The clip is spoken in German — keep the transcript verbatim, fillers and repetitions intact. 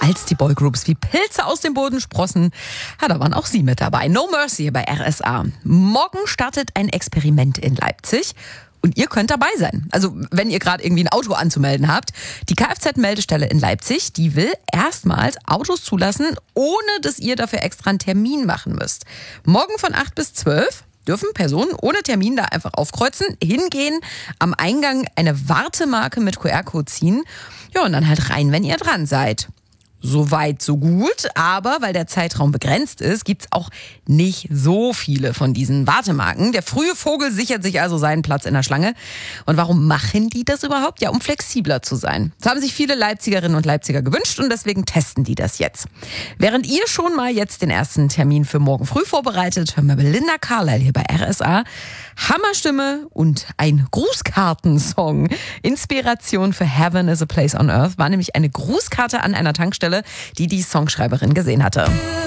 als die Boygroups wie Pilze aus dem Boden sprossen, ja, da waren auch Sie mit dabei. No Mercy hier bei R S A. Morgen startet ein Experiment in Leipzig. Und ihr könnt dabei sein. Also wenn ihr gerade irgendwie ein Auto anzumelden habt. Die Kfz-Meldestelle in Leipzig, die will erstmals Autos zulassen, ohne dass ihr dafür extra einen Termin machen müsst. Morgen von acht bis zwölf dürfen Personen ohne Termin da einfach aufkreuzen, hingehen, am Eingang eine Wartemarke mit Q R-Code ziehen. Ja, und dann halt rein, wenn ihr dran seid. So weit, so gut, aber weil der Zeitraum begrenzt ist, gibt's auch nicht so viele von diesen Wartemarken. Der frühe Vogel sichert sich also seinen Platz in der Schlange. Und warum machen die das überhaupt? Ja, um flexibler zu sein. Das haben sich viele Leipzigerinnen und Leipziger gewünscht und deswegen testen die das jetzt. Während ihr schon mal jetzt den ersten Termin für morgen früh vorbereitet, hören wir Belinda Carlisle hier bei R S A. Hammerstimme und ein Grußkartensong. Inspiration für Heaven is a Place on Earth war nämlich eine Grußkarte an einer Tankstelle, die die Songschreiberin gesehen hatte.